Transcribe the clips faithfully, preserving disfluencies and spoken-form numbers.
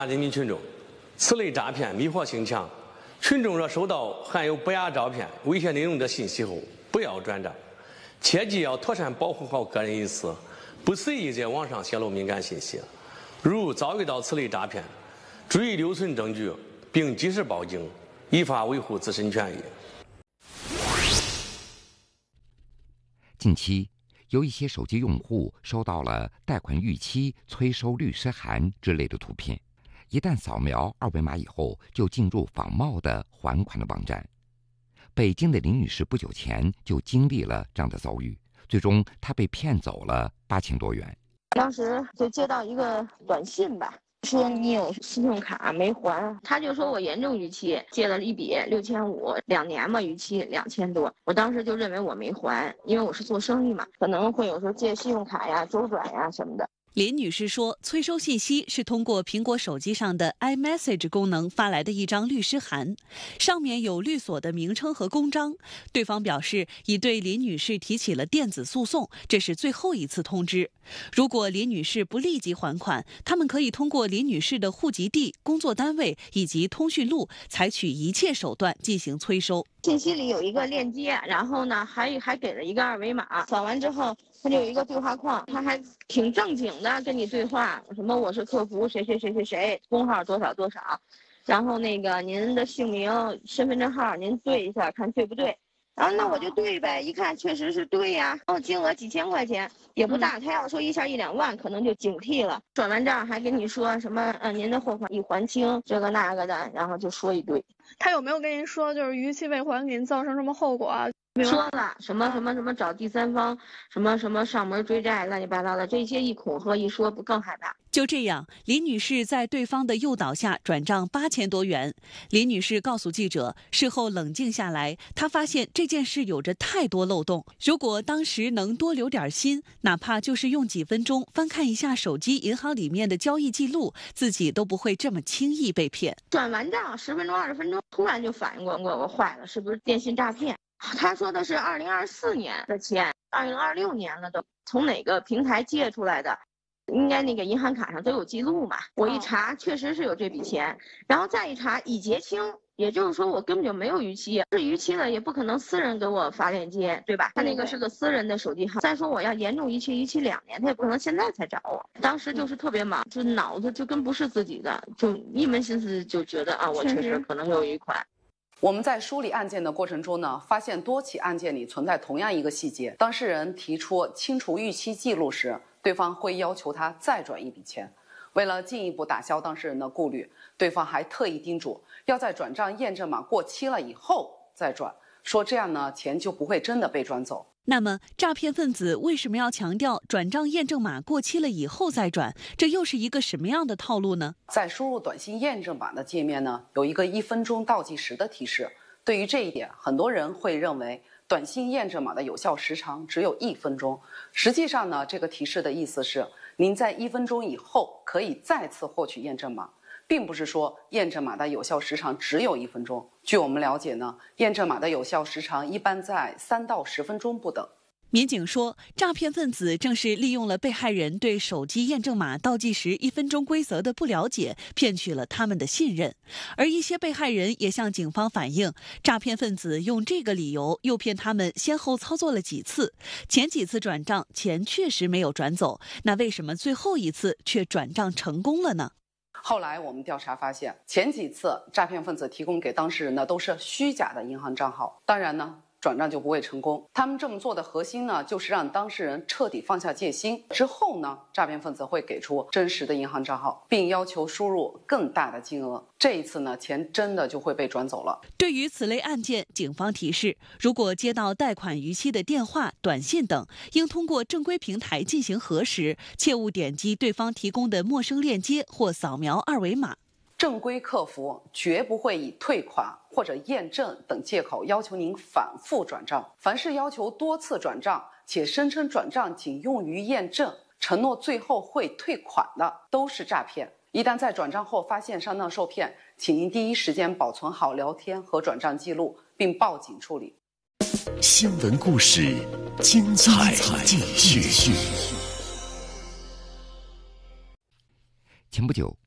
人民群众，此类诈骗迷惑性强，群众若收到含有不雅照片、危险内容的信息后，不要转账，切记要妥善保护好个人隐私，不随意在网上泄露敏感信息。如遭遇到此类诈骗，注意留存证据，并及时报警，依法维护自身权益。 近期，有一些手机用户收到了贷款逾期、催收律师函之类的图片，一旦扫描二维码以后，就进入仿冒的还款的网站。北京的林女士不久前就经历了这样的遭遇，最终她被骗走了八千多元。 当时就接到一个短信吧，说你有信用卡没还，他就说我严重逾期，借了一笔六千五，两年嘛，逾期两千多。我当时就认为我没还，因为我是做生意嘛，可能会有时候借信用卡呀、周转呀什么的。 林女士说，催收信息是通过苹果手机上的 iMessage 功能发来的一张律师函，上面有律所的名称和公章。对方表示已对林女士提起了电子诉讼，这是最后一次通知。如果林女士不立即还款，他们可以通过林女士的户籍地、工作单位以及通讯录，采取一切手段进行催收。 信息里有一个链接，然后呢还还给了一个二维码，扫完之后他就有一个对话框，他还挺正经的跟你对话，什么我是客服谁谁谁谁谁，工号多少多少，然后那个您的姓名、身份证号您对一下看对不对，然后那我就对呗，一看确实是对呀，然后金额几千块钱也不大，他要说一下一两万，可能就警惕了。转完账还跟你说什么呃您的货款已还清，这个那个的，然后就说一堆。 他有没有跟您说就是逾期未还给您造成什么后果啊？ 说了什么什么什么找第三方，什么什么上门追债，乱七八糟的，这些一恐吓一说，不更害怕？ 就这样，林女士在对方的诱导下转账八千多元。林女士告诉记者，事后冷静下来，她发现这件事有着太多漏洞。如果当时能多留点心，哪怕就是用几分钟翻看一下手机银行里面的交易记录，自己都不会这么轻易被骗。 转完账十分钟、二十分钟，突然就反应过来，我坏了，是不是电信诈骗？他说的是二零二四年的钱，二零二六年了都，从哪个平台借出来的？应该那个银行卡上都有记录嘛。我一查，确实是有这笔钱，然后再一查已结清，也就是说我根本就没有逾期，是逾期了也不可能私人给我发链接，对吧？他那个是个私人的手机号。再说我要严重逾期，逾期两年，他也不可能现在才找我。当时就是特别忙，就脑子就跟不是自己的，就一门心思就觉得啊，我确实可能有余款。 我们在梳理案件的过程中呢，发现多起案件里存在同样一个细节：当事人提出清除逾期记录时，对方会要求他再转一笔钱。为了进一步打消当事人的顾虑，对方还特意叮嘱要在转账验证码过期了以后再转，说这样呢，钱就不会真的被转走。 那么，诈骗分子为什么要强调转账验证码过期了以后再转？这又是一个什么样的套路呢？ 在输入短信验证码的界面呢，有一个一分钟倒计时的提示。对于这一点，很多人会认为短信验证码的有效时长只有一分钟。实际上呢，这个提示的意思是，您在一分钟以后可以再次获取验证码，并不是说验证码的有效时长只有一分钟。据我们了解呢，验证码的有效时长一般在三到十分钟不等。 民警说，诈骗分子正是利用了被害人对手机验证码倒计时一分钟规则的不了解，骗取了他们的信任。而一些被害人也向警方反映，诈骗分子用这个理由诱骗他们先后操作了几次，前几次转账钱确实没有转走，那为什么最后一次却转账成功了呢？ 后来我们调查发现，前几次诈骗分子提供给当事人的都是虚假的银行账号，当然呢，转账就不会成功。他们这么做的核心呢，就是让当事人彻底放下戒心。之后呢，诈骗分子会给出真实的银行账号，并要求输入更大的金额。这一次呢，钱真的就会被转走了。 对于此类案件，警方提示，如果接到贷款逾期的电话、短信等，应通过正规平台进行核实，切勿点击对方提供的陌生链接或扫描二维码。 正规客服绝不会以退款或者验证等借口要求您反复转账。凡是要求多次转账且声称转账仅用于验证，承诺最后会退款的，都是诈骗。一旦在转账后发现上当受骗，请您第一时间保存好聊天和转账记录，并报警处理。 新闻故事，精彩继续。 前不久，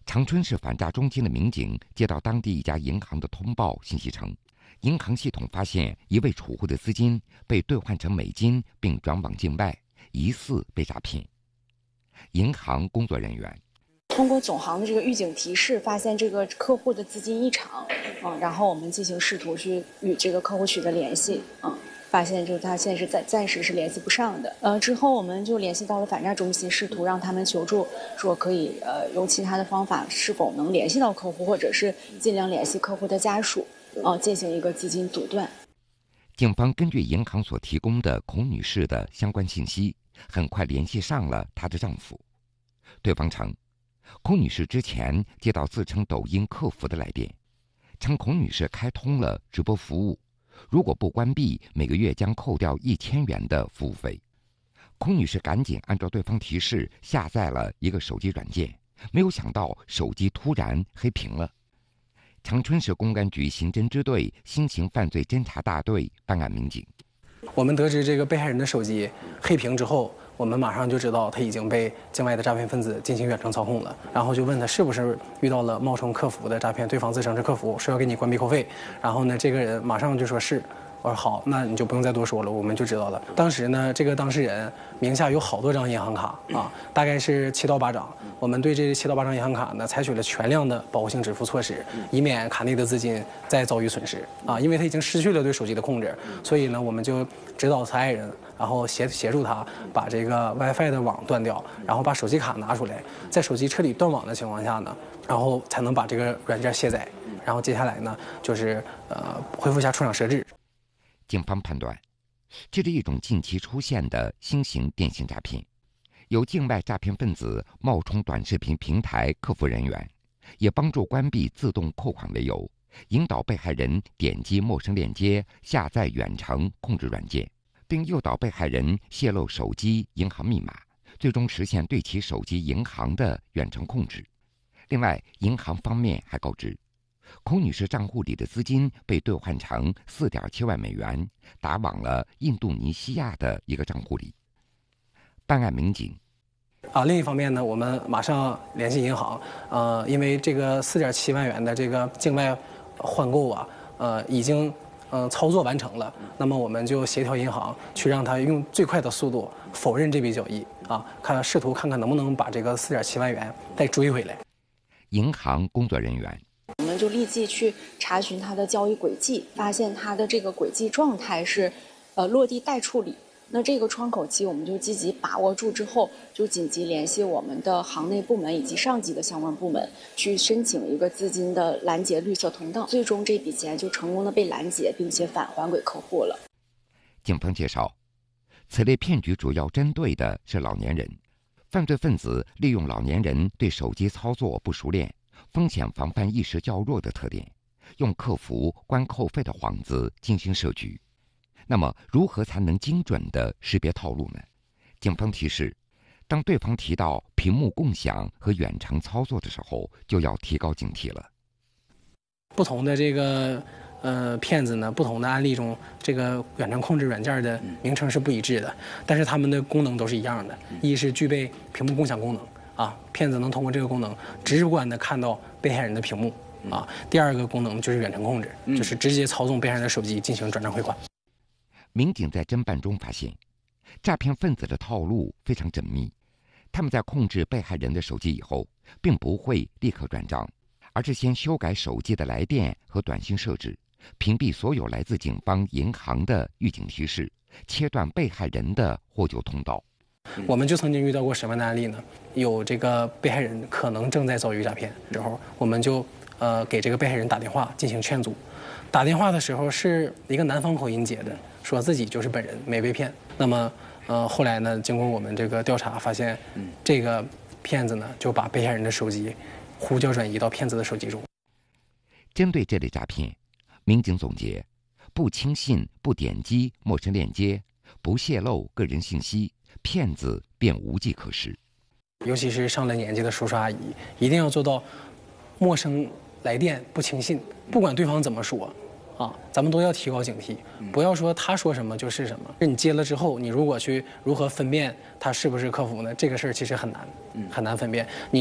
长春市反诈中心的民警接到当地一家银行的通报信息称，银行系统发现一位储户的资金被兑换成美金并转往境外，疑似被诈骗。银行工作人员通过总行的这个预警提示，发现这个客户的资金异常，嗯，然后我们进行试图去与这个客户取得联系，嗯，发现就是他现在是暂暂时是联系不上的。呃，之后我们就联系到了反诈中心，试图让他们求助，说可以呃用其他的方法是否能联系到客户，或者是尽量联系客户的家属，呃，进行一个资金阻断。 警方根据银行所提供的孔女士的相关信息，很快联系上了她的丈夫。对方称，孔女士之前接到自称抖音客服的来电，称孔女士开通了直播服务，如果不关闭，每个月将扣掉一千元的服务费。孔女士赶紧按照对方提示下载了一个手机软件，没有想到手机突然黑屏了。长春市公安局刑侦支队新型犯罪侦查大队办案民警， 我们得知这个被害人的手机黑屏之后，我们马上就知道他已经被境外的诈骗分子进行远程操控了，然后就问他是不是遇到了冒充客服的诈骗，对方自称是客服，说要给你关闭扣费，然后呢，这个人马上就说是。我说好，那你就不用再多说了，我们就知道了。当时呢，这个当事人名下有好多张银行卡啊，大概是七到八张。我们对这七到八张银行卡呢，采取了全量的保护性支付措施，以免卡内的资金再遭遇损失啊。因为他已经失去了对手机的控制，所以呢，我们就指导他爱人，然后协协助他把这个 WiFi 的网断掉，然后把手机卡拿出来，在手机彻底断网的情况下呢，然后才能把这个软件卸载。然后接下来呢，就是呃恢复一下出厂设置。 警方判断，这是一种近期出现的新型电信诈骗，有境外诈骗分子冒充短视频平台客服人员，也帮助关闭自动扣款为由，引导被害人点击陌生链接下载远程控制软件，并诱导被害人泄露手机银行密码，最终实现对其手机银行的远程控制。另外，银行方面还告知，孔女士账户里的资金被兑换成 四点七万美元，打往了印度尼西亚的一个账户里。办案民警啊，另一方面呢，我们马上联系银行，呃，因为这个 四点七万元的这个境外换购啊，呃，已经呃操作完成了，那么我们就协调银行去让他用最快的速度否认这笔交易啊，看试图看看能不能把这个 四点七万元再追回来。 银行工作人员。 我们就立即去查询他的交易轨迹，发现他的这个轨迹状态是，呃，落地待处理。那这个窗口期我们就积极把握住之后，就紧急联系我们的行内部门以及上级的相关部门，去申请一个资金的拦截绿色通道。最终这笔钱就成功的被拦截，并且返还给客户了。 警方介绍，此类骗局主要针对的是老年人，犯罪分子利用老年人对手机操作不熟练、风险防范意识较弱的特点，用客服关扣费的幌子精心设局。那么，如何才能精准地识别套路呢？警方提示，当对方提到屏幕共享和远程操作的时候，就要提高警惕了。 不同的这个呃骗子呢，不同的案例中，这个远程控制软件的名称是不一致的，但是它们的功能都是一样的。一是具备屏幕共享功能啊，骗子能通过这个功能直观地看到被害人的屏幕啊。第二个功能就是远程控制，就是直接操纵被害人的手机进行转账汇款。 民警在侦办中发现，诈骗分子的套路非常缜密。他们在控制被害人的手机以后，并不会立刻转账，而是先修改手机的来电和短信设置，屏蔽所有来自警方、银行的预警提示，切断被害人的获救通道。 我们就曾经遇到过什么样的案例呢？有这个被害人可能正在遭遇诈骗之后，我们就呃给这个被害人打电话进行劝阻。打电话的时候是一个南方口音接的，说自己就是本人，没被骗。那么，呃，后来呢，经过我们这个调查，发现，这个骗子呢就把被害人的手机呼叫转移到骗子的手机中。 针对这类诈骗，民警总结：不轻信、不点击陌生链接，不泄露个人信息，骗子便无计可施。 尤其是上了年纪的叔叔阿姨，一定要做到陌生来电不轻信，不管对方怎么说，啊，咱们都要提高警惕，不要说他说什么就是什么。你接了之后，你如果去如何分辨他是不是客服呢？这个事儿其实很难，很难分辨。你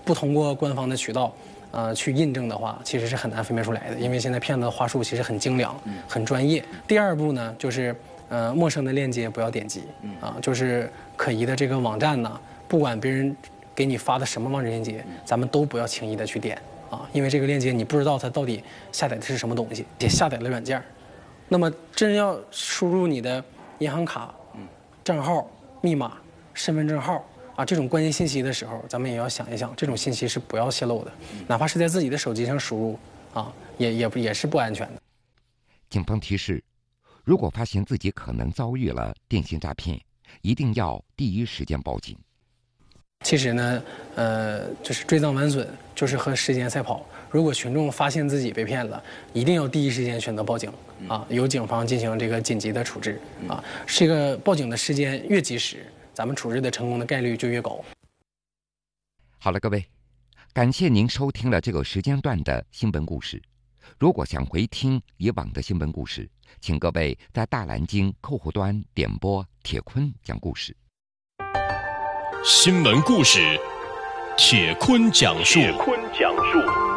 不通过官方的渠道，呃，去印证的话，其实是很难分辨出来的，因为现在骗子的话术其实很精良、很专业。第二步呢，就是呃，陌生的链接不要点击，啊，就是可疑的这个网站呢，不管别人给你发的什么网址链接，咱们都不要轻易的去点啊，因为这个链接你不知道它到底下载的是什么东西，也下载了软件。那么真要输入你的银行卡、账号、密码、身份证号啊这种关键信息的时候，咱们也要想一想，这种信息是不要泄露的，哪怕是在自己的手机上输入啊，也也也是不安全的。 警方提示，如果发现自己可能遭遇了电信诈骗，一定要第一时间报警。 其实呢，呃，就是追赃挽损，就是和时间赛跑。如果群众发现自己被骗了，一定要第一时间选择报警啊，由警方进行这个紧急的处置啊。这个报警的时间越及时，咱们处置的成功的概率就越高。 好了，各位，感谢您收听了这个时间段的新闻故事。如果想回听以往的新闻故事，请各位在大蓝鲸客户端点播铁坤讲故事。 新闻故事，铁坤讲述。 铁坤讲述。